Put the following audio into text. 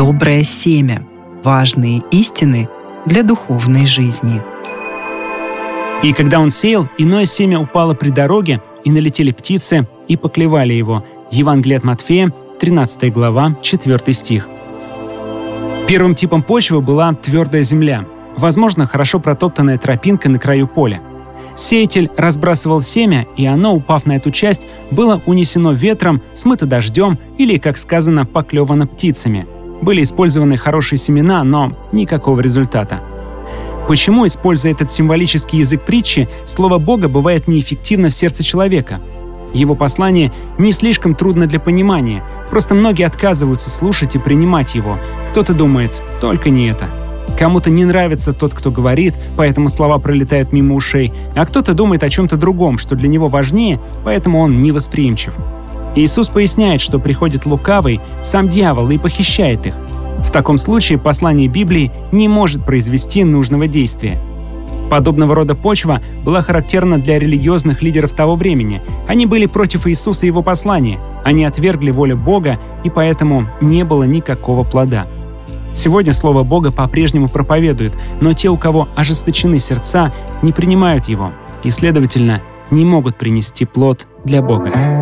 Доброе семя. Важные истины для духовной жизни. И когда он сеял, иное семя упало при дороге, и налетели птицы, и поклевали его. Евангелие от Матфея, 13 глава, 4 стих. Первым типом почвы была твердая земля, возможно, хорошо протоптанная тропинка на краю поля. Сеятель разбрасывал семя, и оно, упав на эту часть, было унесено ветром, смыто дождем или, как сказано, поклевано птицами. Были использованы хорошие семена, но никакого результата. Почему, используя этот символический язык притчи, слово Бога бывает неэффективно в сердце человека? Его послание не слишком трудно для понимания, просто многие отказываются слушать и принимать его. Кто-то думает, только не это. Кому-то не нравится тот, кто говорит, поэтому слова пролетают мимо ушей, а кто-то думает о чем-то другом, что для него важнее, поэтому он невосприимчив. Иисус поясняет, что приходит лукавый, сам дьявол, и похищает их. В таком случае послание Библии не может произвести нужного действия. Подобного рода почва была характерна для религиозных лидеров того времени. Они были против Иисуса и его послания. Они отвергли волю Бога, и поэтому не было никакого плода. Сегодня Слово Бога по-прежнему проповедует, но те, у кого ожесточены сердца, не принимают его и, следовательно, не могут принести плод для Бога.